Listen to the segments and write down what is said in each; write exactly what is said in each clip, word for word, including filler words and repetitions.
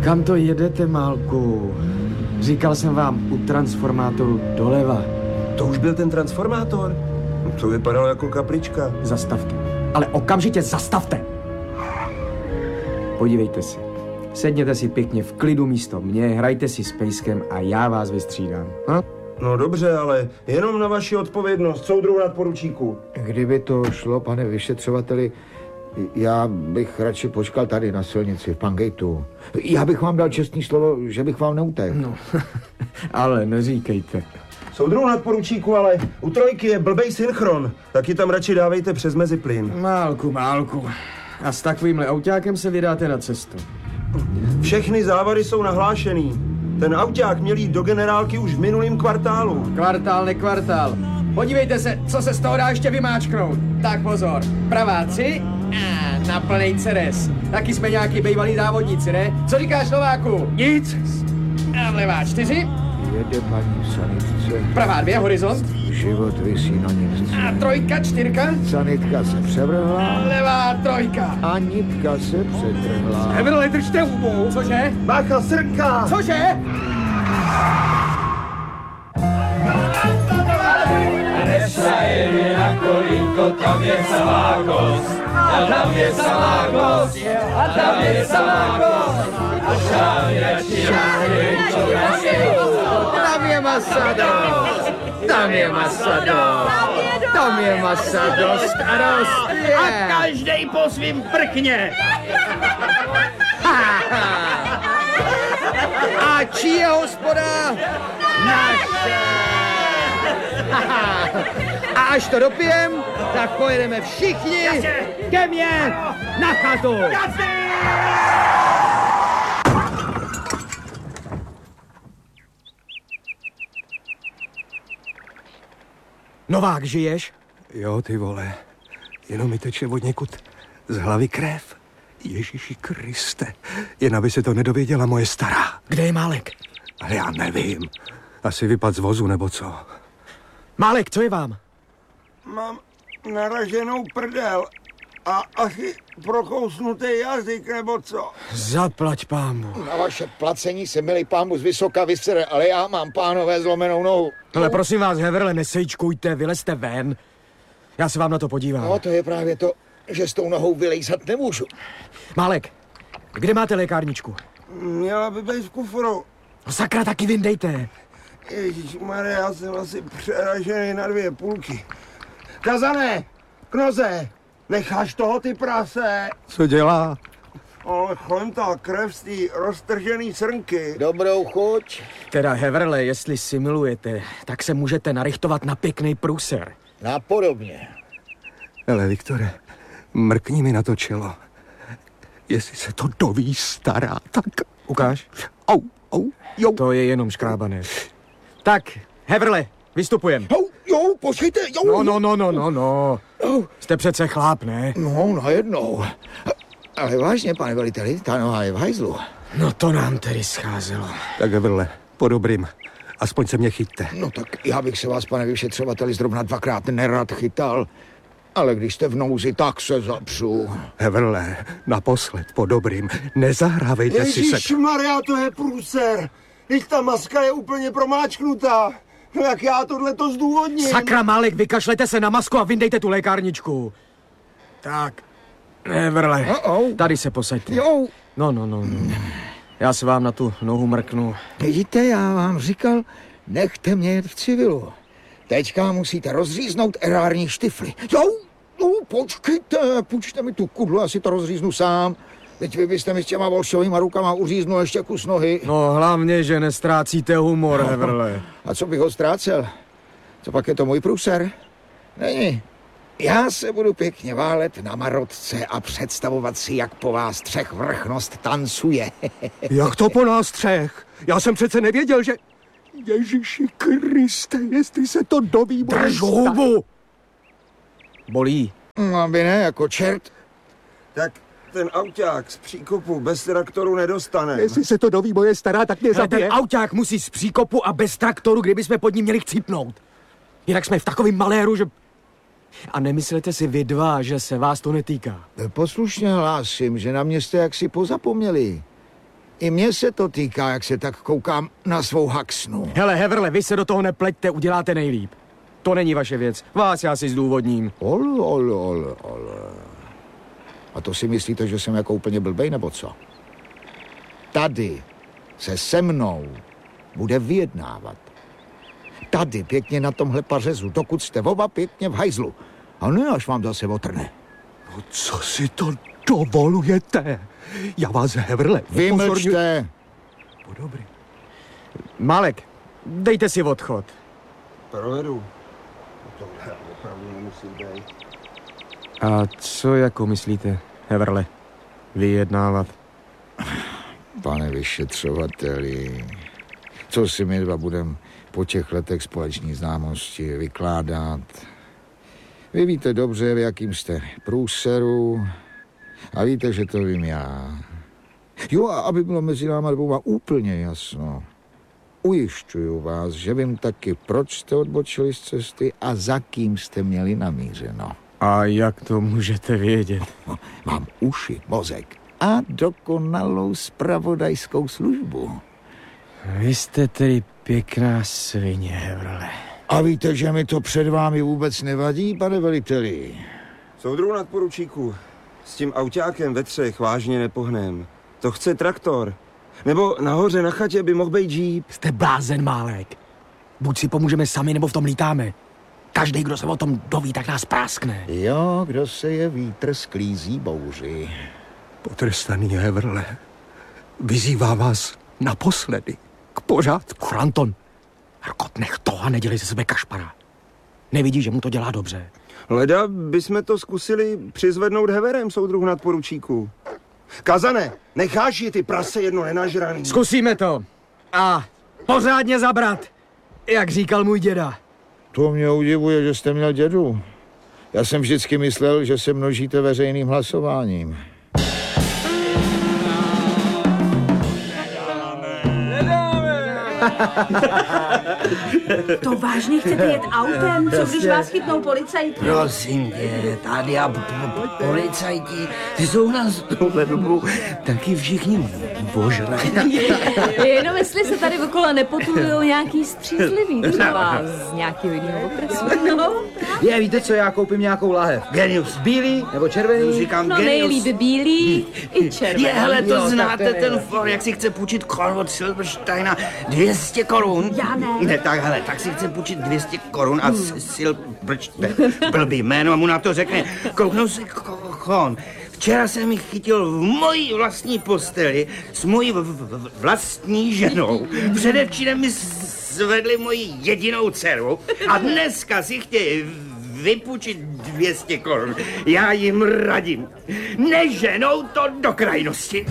Kam to jedete, Málku? Říkal jsem vám u transformátoru doleva. To už byl ten transformátor? To vypadalo jako kaplička. Zastavte. Ale okamžitě zastavte! Podívejte si. Sedněte si pěkně v klidu místo mě, hrajte si s pejskem a já vás vystřídám. Ha? No dobře, ale jenom na vaši odpovědnost, soudruhu nadporučíku. Kdyby to šlo, pane vyšetřovateli, já bych radši počkal tady na silnici v Pangateu. Já bych vám dal čestný slovo, že bych vám neutekl. No, ale neříkejte. Soudruhu nadporučíku, ale u trojky je blbej synchron. Taky tam radši dávejte přes meziplyn. Málku, Málku. A s takovýmhle autákem se vydáte na cestu. Všechny závady jsou nahlášený. Ten auták měl jít do generálky už v minulém kvartálu. Kvartál, nekvartál. Podívejte se, co se z toho dá ještě vymáčknout. Tak pozor, pravá tři a na plnej ceres. Taky jsme nějaký bývalí závodníci, ne? Co říkáš, Nováku? Nic. A levá čtyři. Jede paní v sanitce. Pravá dvě, horizont. Život visí na nitce. A trojka, čtyřka. Sanitka se převrhla. A levá trojka. A nitka se přetrhla. Heverle, držte hubu. Cože? Bacha, srnka! Cože? Nesajeli na kolínko, tam je salákos. A tam je salákos. A tam je salákos. A šávi radši radši Tam je masa dost. Tam je masa dost. Tam je masa dost a dost. A každej po svým prkně. A čí je hospoda? Naše. A až to dopijem, tak pojedeme všichni ke mně na chatu. Novák, žiješ? Jo, ty vole, jenom mi teče od někud z hlavy krev. Ježíši Kriste, jen aby se to nedověděla moje stará. Kde je Málek? Ale já nevím, asi vypad z vozu nebo co. Málek, co je vám? Mám naraženou prdel a asi prokousnutý jazyk nebo co. Zaplať pámu. Na vaše placení se milý pámu z vysoka vysere, ale já mám, pánové, zlomenou nohu. Ale prosím vás, Heverle, nesejčkujte, vylezte ven. Já se vám na to podívám. No, to je právě to, že s tou nohou vylejzat nemůžu. Málek, kde máte lékárničku? Měla by být v kufru. No sakra, taky vyndejte. Ježišmarja, já jsem asi přeražený na dvě půlky. Kazané, Knoze, necháš toho ty prase? Co dělá? Ale chlemtá krev z té roztržený srnky. Dobrou chuť. Teda, Heverle, jestli simulujete, tak se můžete narychtovat na pěkný průser. Napodobně. Hele, Viktore, mrkni mi na to čelo. Jestli se to doví stará, tak... Ukáž. Au, au, jo. To je jenom škrábané. Tak, Heverle, vystupujem. Jo, jo, počkejte, jo. No, no, no, no, no, no. Jste přece chláp, ne? No, najednou. Ale vážně, pane veliteli, ta noha je v hajzlu. No to nám tedy scházelo. Tak Heverle, po dobrým. Aspoň se mě chyťte. No tak já bych se vás, pane vyšetřovateli, zrovna dvakrát nerad chytal. Ale když jste v nouzi, tak se zapřu. Heverle, naposled, po dobrým. Nezahrávejte si se... Ježišmarja, to je průser. Teď ta maska je úplně promáčknutá. No jak já tohle to zdůvodním? Sakra, Málek, vykašlete se na masku a vyndejte tu lékárničku. Tak, Heverle, Uh-oh. tady se posaďte. Jo. No, no, no, no. Já se vám na tu nohu mrknu. Vidíte, já vám říkal, nechte mě jet v civilu. Teďka musíte rozříznout erární štifly. Jo, no, počkejte, půjčte mi tu kudlu, asi to rozříznu sám. Teď vy byste mi s těma volšovýma rukama uříznul ještě kus nohy. No hlavně, že nestrácíte humor, no. Heverle. A co bych ho ztrácel? Co pak je to můj průser? Není. Já se budu pěkně válet na marotce a představovat si, jak po vás třech vrchnost tancuje. Jak to po nás třech? Já jsem přece nevěděl, že... Ježíši Kriste, jestli se to doví... Drž hubu! Bolí. No, aby ne, jako čert. Tak ten auták z příkopu bez traktoru nedostane. Jestli se to doví moje stará, tak mě Ale zabije. ten auták musí z příkopu a bez traktoru, kdyby jsme pod ním měli chcípnout. Jinak jsme v takovém maléru, že... A nemyslete si vy dva, že se vás to netýká. Poslušně hlásím, že na mě jste jaksi pozapomněli. I mně se to týká, jak se tak koukám na svou haxnu. Hele, Heverle, vy se do toho nepleťte, uděláte nejlíp. To není vaše věc. Vás já si zdůvodním. Ole, ole, ole, ole. A to si myslíte, že jsem jako úplně blbej, nebo co? Tady se se mnou bude vyjednávat. Tady pěkně na tomhle pařezu, dokud jste oba pěkně v hajzlu. A ne, až vám zase otrne. No co si to dovolujete? Já vás, Heverle, Vymlčte. No dobrý. Malek, dejte si odchod. Provedu. Tohle opravdu nemusí být. A co jako myslíte, Heverle? Vyjednávat? Pane vyšetřovateli, co si my dva budeme po těch letech společní známosti vykládat? Vy víte dobře, v jakým jste průseru a víte, že to vím já. Jo, a aby bylo mezi náma dvouma úplně jasno, ujišťuju vás, že vím taky, proč jste odbočili z cesty a za kým jste měli namířeno. A jak to můžete vědět? Mám uši, mozek a dokonalou zpravodajskou službu. Vy jste tedy pěkná svině, Heverle. A víte, že mi to před vámi vůbec nevadí, pane veliteli? Soudruhu nadporučíku, s tím autákem ve třech vážně nepohnem. To chce traktor. Nebo nahoře na chatě by mohl být džíp. Jste blázen, Málek. Buď si pomůžeme sami, nebo v tom lítáme. Každý, kdo se o tom doví, tak nás práskne. Jo, kdo se je vítr sklízí bouři. Potrestaný Heverle, vyzývá vás naposledy k pořádku. Franton, Rkot, nech to a nedělej ze sebe kašpara. Nevidí, že mu to dělá dobře. Leda bychom to zkusili přizvednout Heverem, soudruhu nadporučíku. Kazane, necháš ji ty prase jedno nenažraný. Zkusíme to. A pořádně zabrat, jak říkal můj děda. To mě udivuje, že jste měl dědu. Já jsem vždycky myslel, že se množíte veřejným hlasováním. To vážně chcete jet autem? Co když vás chytnou policajti? Prosím tě, tady a policajti, ty jsou nás touhle dobu taky všichni božrají. Jenom jestli se tady okolo nepotulujou nějaký střízlivý třeba z nějakého jiného okresu. No, Je, víte co, já koupím nějakou lahev. Genius. Bílý nebo červený? Říkám no genius. nejlíp bílý i červený. Je, hele, to Jo, tak znáte, to je ten jo. for, jak si chce půjčit korun od Silbersteina dvě stě korun. Já ne. Ne, tak hele, tak si chce půjčit dvě stě korun a hmm. Silberstein, blbý jméno, a mu na to řekne, kouknou si kon. Včera jsem mi chytil v mojí vlastní posteli s mojí v- v- vlastní ženou. Předevčírem mi zvedli moji jedinou dceru a dneska si chtějí vypůjčit dvě stě korun. Já jim radím. Neženou to do krajnosti.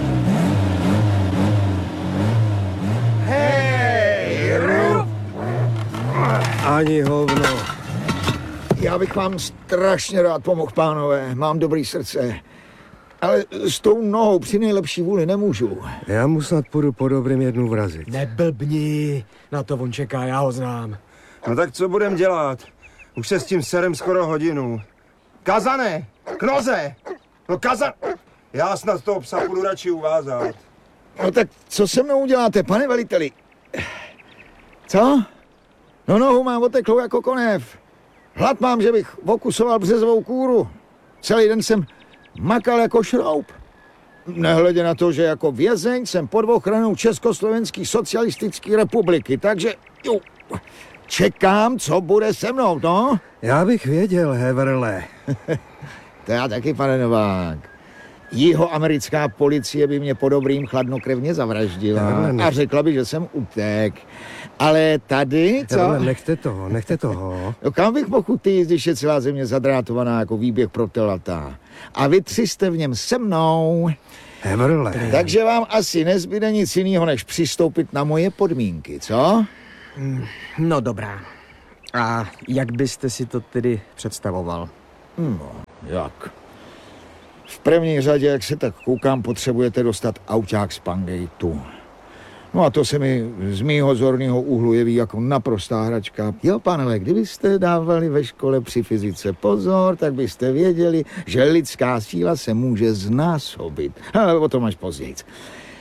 Ani hovno. Já bych vám strašně rád pomohl, pánové. Mám dobrý srdce. Ale s tou nohou při nejlepší vůli nemůžu. Já mu snad půjdu po dobrým jednu vrazit. Neblbni, na to on čeká, já ho znám. No tak co budem dělat? Už se s tím serem skoro hodinu. Kazane! Knoze! No kazan... Já snad toho psa budu radši uvázat. No tak co se mnou uděláte, pane veliteli? Co? No nohu mám oteklou jako konev. Hlad mám, že bych okusoval březovou kůru. Celý den jsem makal jako šroub. Nehledě na to, že jako vězeň jsem pod ochranou Československé socialistické republiky, takže jo, čekám, co bude se mnou, no? Já bych věděl, Heverle. To já taky, pane Novák. Jihoamerická policie by mě po dobrým chladnokrevně zavraždila a řekla by, že jsem utek. Ale tady, co? Heverle, nechte toho, nechte toho. No kam bych mohl utíct, když je celá země zadrátovaná jako výběh pro telata? A vy tři jste v něm se mnou. Heverle. Takže vám asi nezbyde nic jiného, než přistoupit na moje podmínky, co? No dobrá. A jak byste si to tedy představoval? No, jak? V první řadě, jak se tak koukám, potřebujete dostat auták z Pangejtu. No a to se mi z mýho zorného úhlu jeví jako naprostá hračka. Jo, pánové, kdybyste dávali ve škole při fyzice pozor, tak byste věděli, že lidská síla se může znásobit. Ale o tom až později.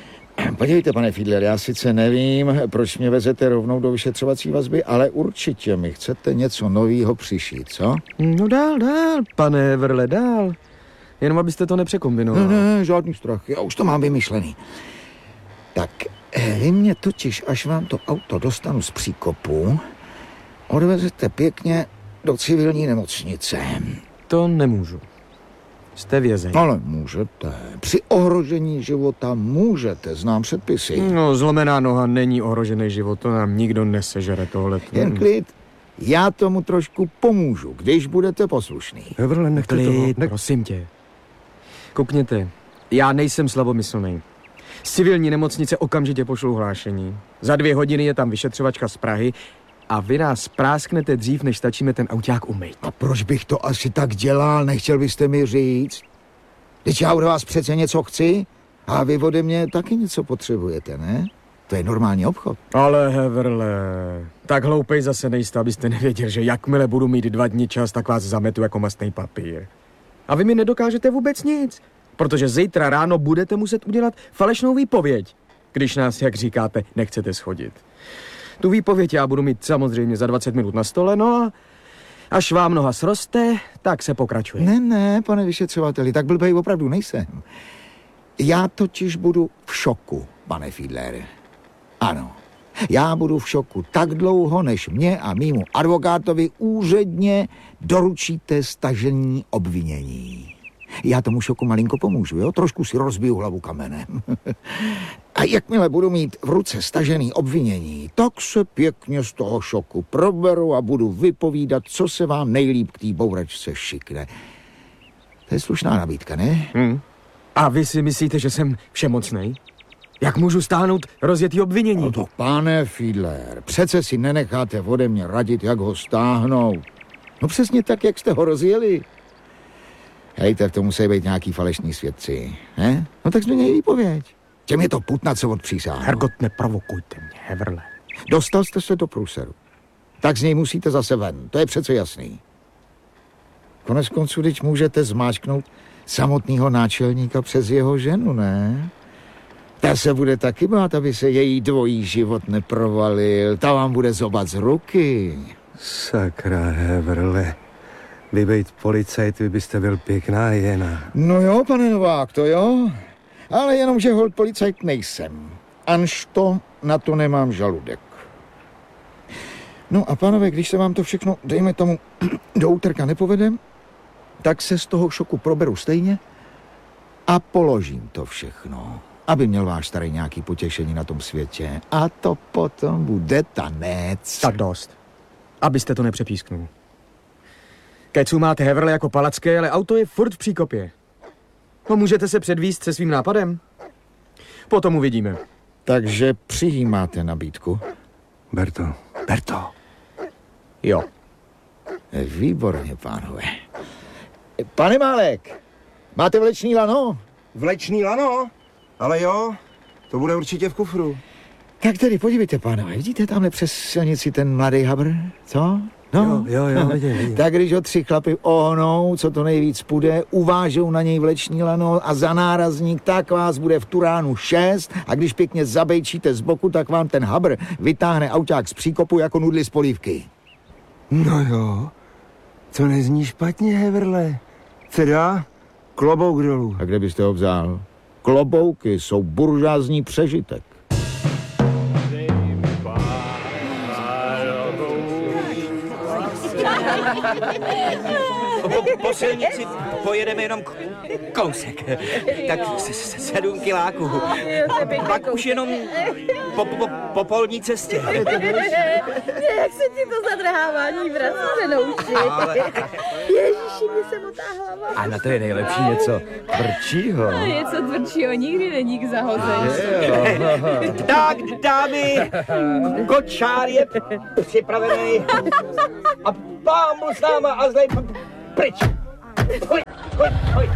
Podívejte, pane Fiedler, já sice nevím, proč mě vezete rovnou do vyšetřovací vazby, ale určitě mi chcete něco novýho přišít, co? No dál, dál, pane Vrle, dál. Jenom abyste to nepřekombinoval. Ne, ne, žádný strach, já už to mám vymyšlený. Tak, vy mě totiž, až vám to auto dostanu z příkopu, odvezete pěkně do civilní nemocnice. To nemůžu. Jste vězeň. Ale můžete. Při ohrožení života můžete, znám předpisy. No, zlomená noha není ohrožený život, to nám nikdo nesežere tohle. Jen klid. Já tomu trošku pomůžu, když budete poslušný. Heverle, nechte toho. Klid, Ne... prosím tě. Koukněte, já nejsem slabomyslný. Z civilní nemocnice okamžitě pošlu hlášení. Za dvě hodiny je tam vyšetřovačka z Prahy a vy nás prásknete dřív, než stačíme ten auták umýt. A proč bych to asi tak dělal, nechtěl byste mi říct? Teď já od vás přece něco chci a vy ode mě taky něco potřebujete, ne? To je normální obchod. Ale Heverle, tak hloupej zase nejste, abyste nevěděl, že jakmile budu mít dva dny čas, tak vás zametu jako mastný papír. A vy mi nedokážete vůbec nic, protože zítra ráno budete muset udělat falešnou výpověď, když nás, jak říkáte, nechcete shodit. Tu výpověď já budu mít samozřejmě za dvacet minut na stole, no a až vám noha sroste, tak se pokračuje. Ne, ne, pane vyšetřovateli, tak blbej opravdu nejsem. Já totiž budu v šoku, pane Fiedler. Ano, já budu v šoku tak dlouho, než mě a mýmu advokátovi úředně doručíte stažení obvinění. Já tomu šoku malinko pomůžu, jo? Trošku si rozbiju hlavu kamenem. A jakmile budu mít v ruce stažený obvinění, tak se pěkně z toho šoku proberu a budu vypovídat, co se vám nejlíp k té bouračce šikne. To je slušná nabídka, ne? Hmm. A vy si myslíte, že jsem všemocnej? Jak můžu stáhnout rozjetý obvinění? No to, pane Fiedler, přece si nenecháte ode mě radit, jak ho stáhnout. No přesně tak, jak jste ho rozjeli. Hejte, to musí být nějaký falešní svědci, ne? No tak změněj výpověď. Těm je to putna, co odpřísáhnou. Hergot, neprovokujte mě, Heverle. Dostal jste se do průseru. Tak z něj musíte zase ven, to je přece jasný. Konec konců, když můžete zmáčknout samotného náčelníka přes jeho ženu, ne? Ta se bude taky bát, aby se její dvojí život neprovalil. Ta vám bude zobat z ruky. Sakra, Heverle. Vy být policajt, vy byste byl pěkná jena. No jo, pane Novák, to jo. Ale jenom, že holt policajt nejsem. Anž to, na to nemám žaludek. No a pánové, když se vám to všechno, dejme tomu, do úterka nepovede, tak se z toho šoku proberu stejně a položím to všechno, aby měl váš starý nějaký potěšení na tom světě. A to potom bude tanec. Tak dost. Abyste to nepřepísknul. Kecu máte, Heverle, jako palacké, ale auto je furt v příkopě. No, můžete se předvíst se svým nápadem? Potom uvidíme. Takže přijímáte nabídku? Berto. Berto. Jo. Výborně, pánové. Pane Málek, máte vlečný lano? Vlečný lano? Ale jo, to bude určitě v kufru. Tak tedy podívejte, pánové, vidíte tamhle přes silnici ten mladý habr, co? No, Jo, jo, jo, vidím, vidím. Tak když ho tři chlapy ohnou, co to nejvíc půjde, uvážou na něj vlečný lano a za nárazník, tak vás bude v Turánu šest a když pěkně zabejčíte z boku, tak vám ten habr vytáhne auták z příkopu jako nudly z polívky. No jo, to nezní špatně, Heverle. Teda, klobouk dolů. A kde byste ho vzal? Klobouky jsou buržázní přežitek. Po, po silnici pojedeme jenom k- kousek, tak s- s- sedm kiláků. Pak už jenom po, po, po polní cestě. Jak se ti to zadrhávání vrací se na uši. Ale- Ježiši, mi se motá hlava. A na to je nejlepší něco tvrdšího. Něco tvrdšího nikdy není k zahození. Tak, dámy, kočár je připravený. A pán byl s náma a zlej pryč. Hoj, hoj, hoj.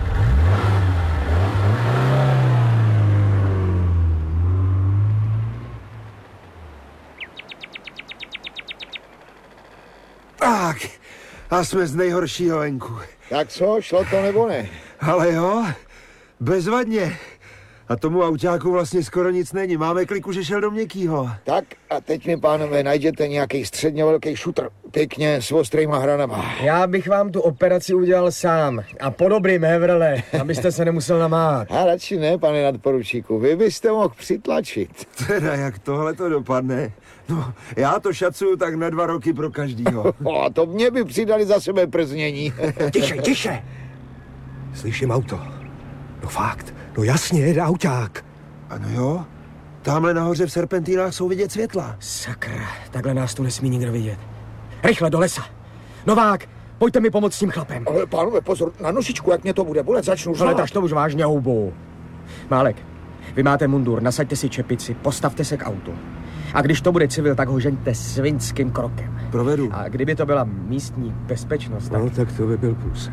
Tak, a jsme z nejhoršího venku. Tak co, šlo to nebo ne? Ale jo, bezvadně. A tomu autáku vlastně skoro nic není. Máme kliku, že šel do měkkýho. Tak a teď mi, pánové, najděte nějaký středně velký šutr. Pěkně s ostrýma hranama. Já bych vám tu operaci udělal sám. A po dobrým, hevrle, abyste se nemusel namát. A radši ne, pane nadporučíku, vy byste mohl přitlačit. Teda, jak tohle to dopadne? No, já to šacuju tak na dva roky pro každýho. O, a to mě by přidali za sebe prznění. Tiše, tiše! Slyším auto. No fakt, no jasně, jede auták. Ano jo, tamhle nahoře v serpentínách jsou vidět světla. Sakra, takhle nás tu nesmí nikdo vidět. Rychle do lesa. Novák, pojďte mi pomoct s tím chlapem. Ale pánové, pozor, na nožičku, jak mě to bude bolet, začnu Ale řvát. tak to už vážně houbu. Málek, vy máte mundur, nasaďte si čepici, postavte se k autu. A když to bude civil, tak ho žeňte svinským krokem. Provedu. A kdyby to byla místní bezpečnost, tak... No tak to by byl průser.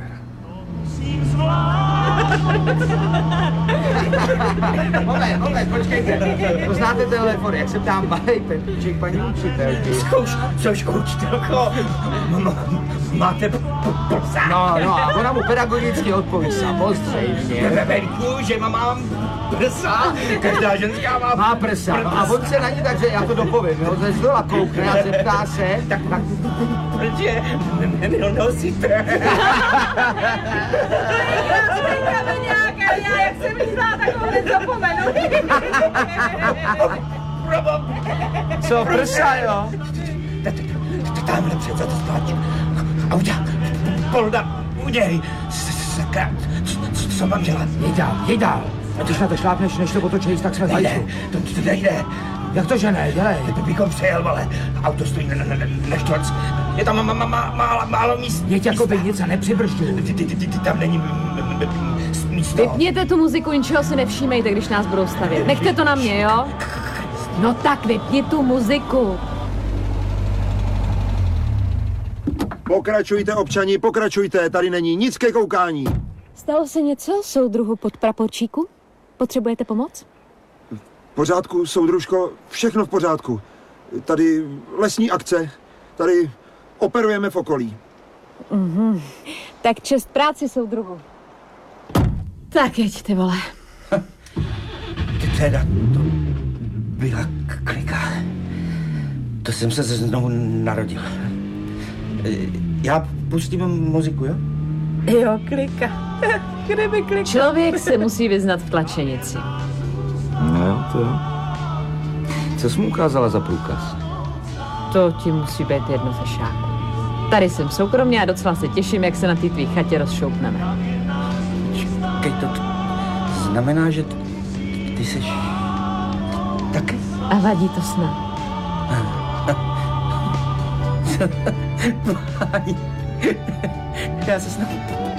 Moment, moment, počkejte. Poznáte telefon, jak se ptám malej pepíček paní učitelky? Zkouš, což učitelko, máte prsa? No, no, a ona mu pedagogicky odpoví, samozřejmě. Veverku, že mám prsa, každá ženská má Má prsa, no, a on se na ní tak, že já to dopovím, jo, ze zdola koukne a zeptá se, tak, tak proč je nenosíte? Já, jak jsem myslela, tak ho hned zapomenu. co, prsa, jo? Tamhle před za to spáč. A udělá, polda, udělej, sakra, co mám dělat? Jej dál, jej dál. A když na to šlápneš, než to otočíš, tak jsme v Nejde, hajzlu. to, to nejde. Jak to, že ne, dělej. Bychom přejel, ale auto stojí na, na, na, na štvorc. Je tam má, má, má, málo, málo míst. Jeď jako by nic a nepřibržďuj. Ty, ty, ty, ty, tam není m- m- m- místo. Vypněte tu muziku, ničeho si nevšímejte, když nás budou stavět. Nechte to na mě, jo? No tak vypni tu muziku. Pokračujte, občani, pokračujte, tady není nic ke koukání. Stalo se něco, soudruhu podpraporčíku? Potřebujete pomoc? V pořádku, soudružko, všechno v pořádku. Tady lesní akce, tady operujeme v okolí. Mhm. Tak čest práci, soudruhu. Tak jeď, ty vole. Ty teda, to byla k- klika. To jsem se znovu narodil. Já pustím muziku, jo? Jo, klika. Kdyby klika. Člověk se musí vyznat v tlačenici. No jo, to jo. Co jsi mu ukázala za průkaz? To ti musí být jedno fešáku. Tady jsem soukromně a docela se těším, jak se na té tvý chatě rozšoupneme. Čekej, to, to znamená, že ty, ty jsi taky? A vadí to snad. Já se snad